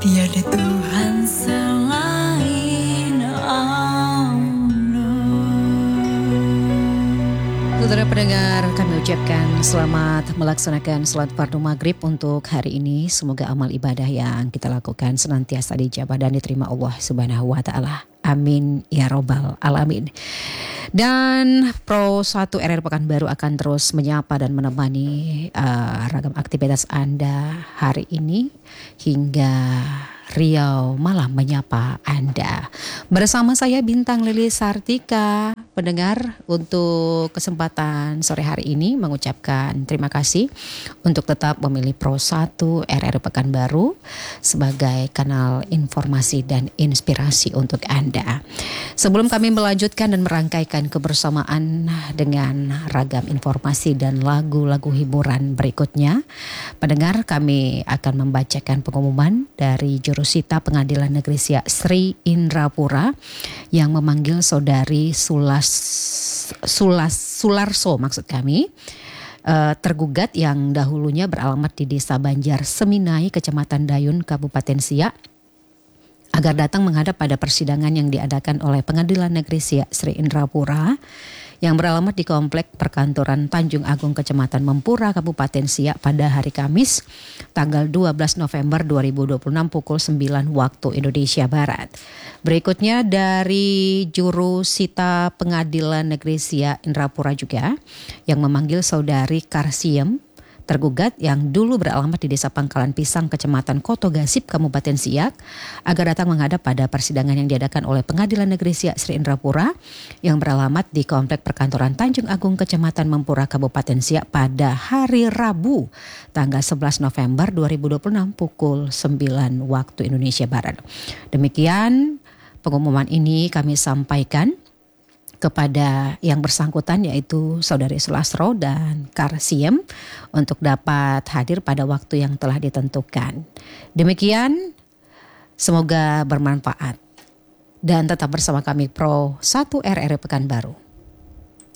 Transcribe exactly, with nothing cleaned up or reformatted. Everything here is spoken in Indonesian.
Tiada Tuhan selain Allah. Saudara pendengar, kami ucapkan selamat melaksanakan salat fardu maghrib untuk hari ini. Semoga amal ibadah yang kita lakukan senantiasa dijabah dan diterima Allah Subhanahu wa Ta'ala. Amin ya robbal alamin. Dan Pro satu R R Pekanbaru akan terus menyapa dan menemani uh, ragam aktivitas Anda hari ini hingga Riau Malam menyapa Anda. Bersama saya Bintang Lili Sartika. Pendengar, untuk kesempatan sore hari ini mengucapkan terima kasih untuk tetap memilih Pro satu R R Pekanbaru sebagai kanal informasi dan inspirasi untuk Anda. Sebelum kami melanjutkan dan merangkaikan kebersamaan dengan ragam informasi dan lagu-lagu hiburan berikutnya, pendengar, kami akan membacakan pengumuman dari Jurusita Pengadilan Negeri Siak Sri Indrapura yang memanggil saudari Sulas Sulas Sularso maksud kami uh, tergugat yang dahulunya beralamat di Desa Banjar Seminai, Kecamatan Dayun, Kabupaten Siak, agar datang menghadap pada persidangan yang diadakan oleh Pengadilan Negeri Siak Sri Indrapura yang beralamat di Komplek Perkantoran Tanjung Agung, Kecamatan Mempura, Kabupaten Siak pada hari Kamis tanggal dua belas November dua ribu dua puluh enam pukul sembilan waktu Indonesia Barat. Berikutnya dari Jurusita Pengadilan Negeri Siak Indrapura juga yang memanggil saudari Karsiem, tergugat yang dulu beralamat di Desa Pangkalan Pisang, Kecamatan Koto Gasip, Kabupaten Siak, agar datang menghadap pada persidangan yang diadakan oleh Pengadilan Negeri Siak Sri Indrapura yang beralamat di Komplek Perkantoran Tanjung Agung, Kecamatan Mempura, Kabupaten Siak pada hari Rabu tanggal sebelas November dua ribu dua puluh enam pukul sembilan waktu Indonesia Barat. Demikian pengumuman ini kami sampaikan kepada yang bersangkutan, yaitu saudari Sulasro dan Karsiem, untuk dapat hadir pada waktu yang telah ditentukan. Demikian, semoga bermanfaat dan tetap bersama kami Pro satu R R Pekanbaru.